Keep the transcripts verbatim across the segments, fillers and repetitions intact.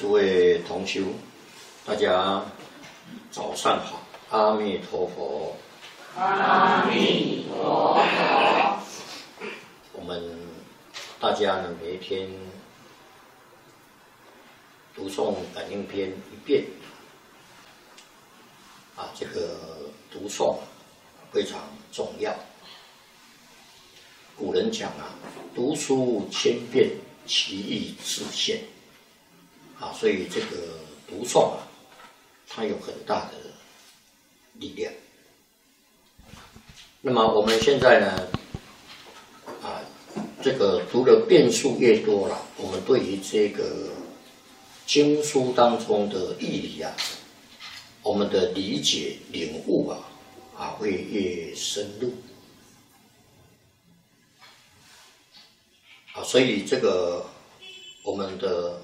诸位同修，大家早上好，阿弥陀佛。 阿弥陀佛。 我们大家呢，每一天读诵感应篇一遍，啊，这个读诵非常重要。古人讲啊，读书千遍，其义自现。啊，所以这个读诵啊，它有很大的力量。那么我们现在呢，啊，这个读的遍数越多了，我们对于这个经书当中的义理啊，我们的理解领悟啊，啊会越深入。啊，所以这个我们的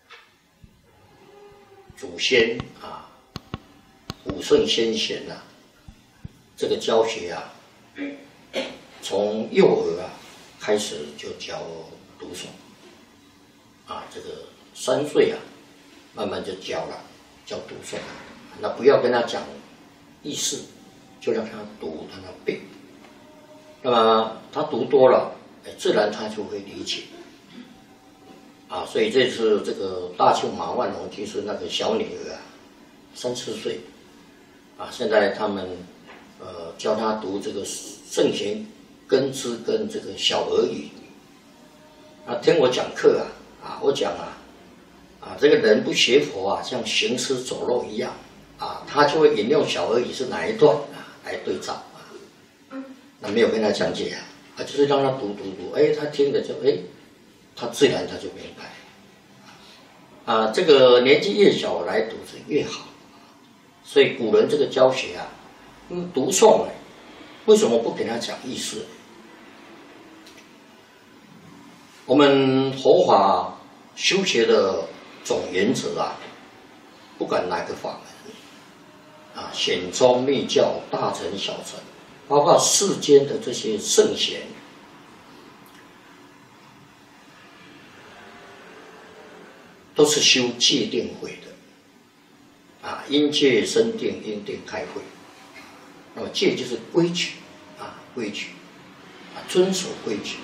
祖先啊，古圣先贤呐、啊，这个教学啊，从幼儿啊开始就教读诵，啊，这个三岁啊，慢慢就教了，教读诵，那不要跟他讲意思，就让他读，让他背。那么他读多了，哎，自然他就会理解。啊，所以这次这个大庆马万龙居士那个小女儿啊，三四岁，啊，现在他们呃教她读这个圣贤根知跟这个小儿语。啊，听我讲课啊，啊，我讲啊，啊，这个人不学佛啊，像行尸走肉一样，啊，他就会引用小儿语是哪一段啊来对照啊，那没有跟他讲解啊，啊，就是让他读读读，哎，他听了就哎。他自然他就明白，啊，这个年纪越小来读是越好，所以古人这个教学啊，嗯，读诵呢，为什么不给他讲意思？我们佛法修学的总原则啊，不管哪个法门，啊，显宗密教、大乘小乘，包括世间的这些圣贤。都是修戒定慧的，啊，因戒生定，因定开慧。那么戒就是规矩，啊，规矩，啊，遵守规矩。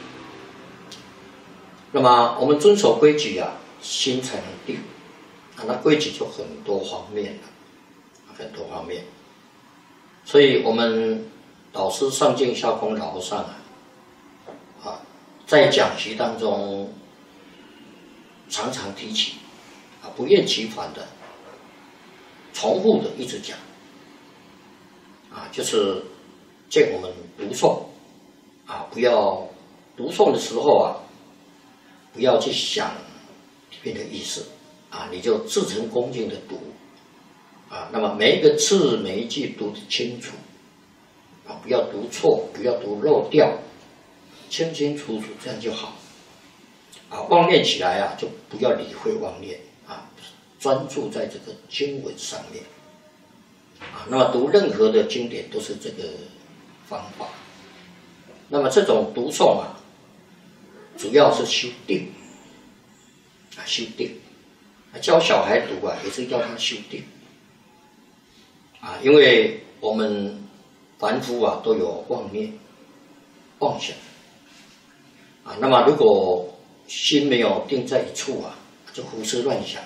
那么我们遵守规矩啊，心才能定，啊，那规矩就很多方面了，很多方面。所以我们导师上净下空老和尚啊，啊，在讲习当中。常常提起，啊，不厌其烦的、重复的一直讲，啊，就是见我们读诵，啊，不要读诵的时候啊，不要去想里面的意思，啊，你就至诚恭敬的读，啊，那么每一个字每一句读得清楚，啊，不要读错，不要读漏掉，清清楚楚，这样就好。啊，妄念起来啊，就不要理会妄念啊，专注在这个经文上面啊。那么读任何的经典都是这个方法。那么这种读诵啊，主要是修定啊，修定。教小孩读啊，也是要他修定啊，因为我们凡夫啊都有妄念、妄想啊。那么如果心没有定在一处啊，就胡思乱想了。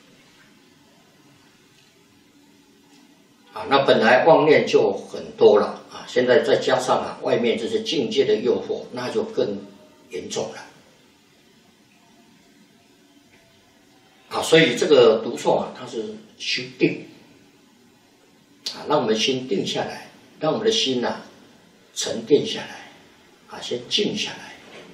啊，那本来妄念就很多了啊，现在再加上啊外面这些境界的诱惑，那就更严重了。啊，所以这个读诵啊，它是修定啊，让我们心定下来，让我们的心啊沉淀下来，啊，先静下来。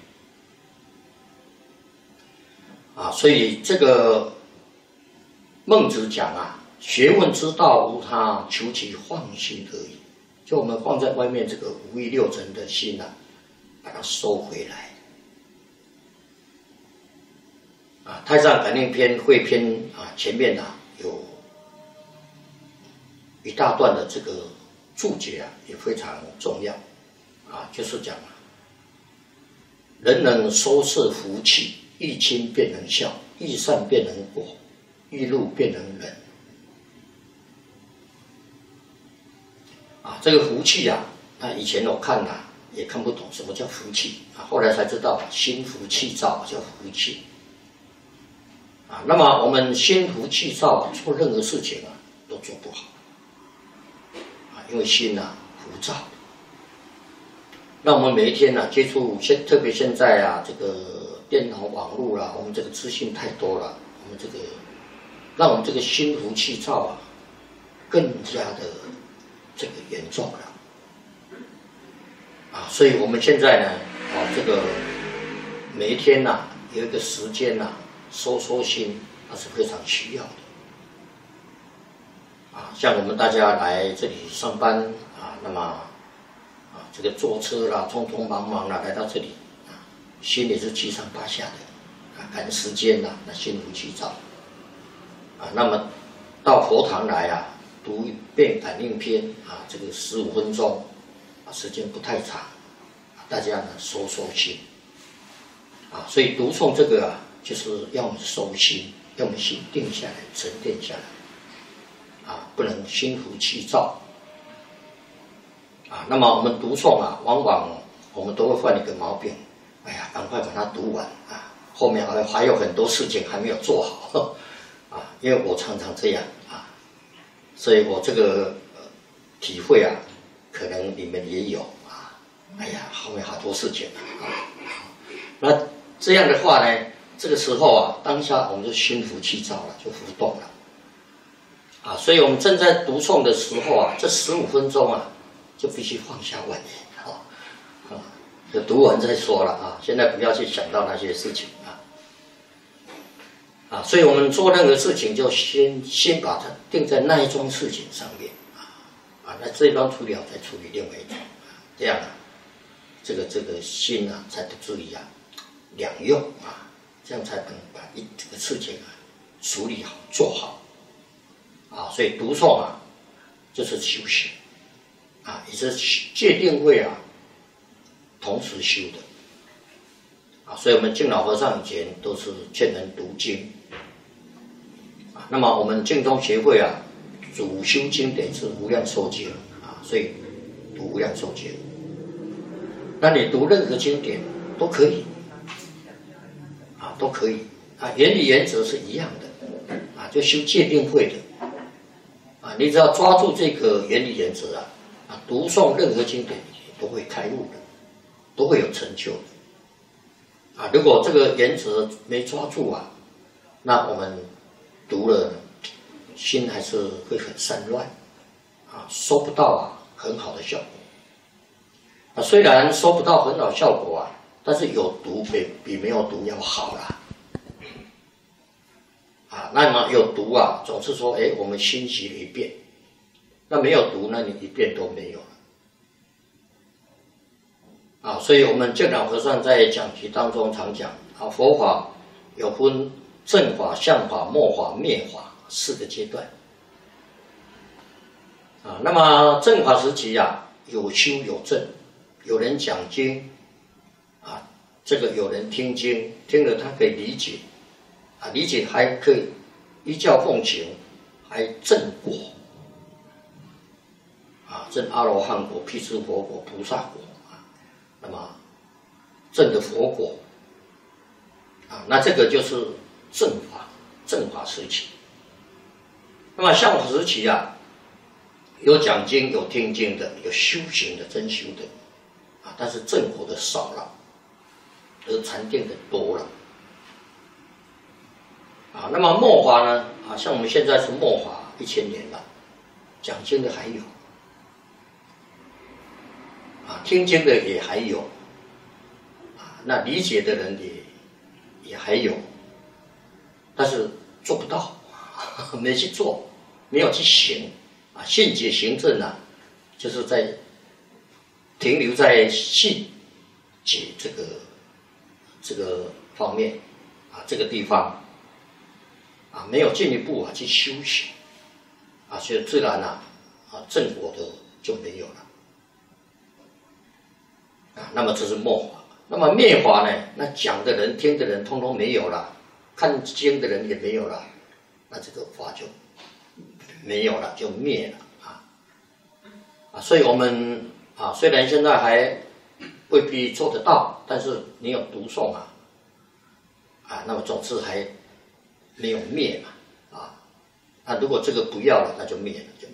啊，所以这个孟子讲啊，学问之道无他，求其放心而已。就我们放在外面这个五欲六尘的心啊，把它收回来。啊，太上感应篇汇篇啊，前面啊有一大段的这个注解啊，也非常重要啊，就是讲啊，人能收摄福气。一亲便能孝，一善便能果， 欲入变成忍。啊，这个福气啊，啊，以前我看呐、啊、也看不懂什么叫福气啊，后来才知道心浮气躁叫福气。啊，那么我们心浮气躁啊，做任何事情啊都做不好。啊，因为心啊浮躁。那我们每一天呢、啊、接触现，特别现在啊这个电脑网络啦，我们这个资讯太多了，我们这个让我们这个心浮气躁啊更加的这个严重了。啊，所以我们现在呢，啊这个每一天呐、啊、有一个时间呐、啊、收收心，那是非常需要的。啊，像我们大家来这里上班啊，那么啊这个坐车啦，匆匆忙忙啦来到这里啊，心里是七上八下的啊，赶时间啦，那心浮气躁啊。那么到佛堂来啊，读一遍感应篇啊，这个十五分钟啊，时间不太长，啊、大家呢收收心啊。所以读诵这个啊，就是要我们收心，要我们心定下来，沉淀下来。啊，不能心浮气躁啊。那么我们读诵啊，往往我们都会犯一个毛病，哎呀，赶快把它读完啊，后面还还有很多事情还没有做好啊。因为我常常这样啊，所以我这个、呃、体会啊，可能你们也有啊。哎呀，后面好多事情啊。那这样的话呢，这个时候啊，当下我们就心浮气躁了，就浮动了。啊，所以我们正在读诵的时候啊，这十五分钟啊，就必须放下万念啊，啊，就读完再说了啊。现在不要去想到那些事情啊，啊，所以我们做任何事情就先先把它定在那一桩事情上面啊，啊，那这一桩处理好再处理另外一桩，这样啊，这个这个心啊才得注意啊两用啊，这样才能把一这个事情啊处理好做好。啊，所以读诵啊，就是修行啊，也是戒定慧啊，同时修的啊。所以我们敬老和尚以前都是劝人读经啊。那么我们净宗协会啊，主修经典是无量寿经啊，所以读无量寿经。那你读任何经典都可以啊，都可以啊，原理原则是一样的啊，就修戒定慧的。啊，你只要抓住这个原理原则啊，啊，读诵任何经典都会开悟的，都会有成就的。啊，如果这个原则没抓住啊，那我们读了，心还是会很散乱，啊，收不到啊很好的效果。啊，虽然收不到很好效果啊，但是有读比比没有读要好啦。啊，那么有读啊，总是说，哎，我们熏习了一遍；那没有读，那你一遍都没有了。啊，所以我们净老和尚在讲题当中常讲啊，佛法有分正法、相法、末法、灭法四个阶段。啊，那么正法时期啊，有修有证，有人讲经，啊，这个有人听经，听了他可以理解。啊，理解还可以依教奉行，还证果啊，证阿罗汉果、辟支佛果、菩萨果啊，那么证的佛果啊，那这个就是正法，正法时期。那么相法时期啊，有讲经、有听经的，有修行的、真修的啊，但是正果的少了，而禅定的多了。啊，那么末法呢？啊，像我们现在是末法一千年了，讲经的还有，啊，听经的也还有，啊，那理解的人也也还有，但是做不到，没去做，没有去行，啊，信解行证啊，就是在停留在信解这个这个方面，啊，这个地方。啊，没有进一步啊去修行，啊，所以自然啊，啊正果的就没有了，啊，那么这是末法。那么灭法呢？那讲的人、听的人，通通没有了，看经的人也没有了， 那这个法就没有了，就灭了啊啊！所以我们啊，虽然现在还未必做得到，但是你有读诵啊啊，那么总是还没有灭嘛啊。那如果这个不要了，那就灭了，就。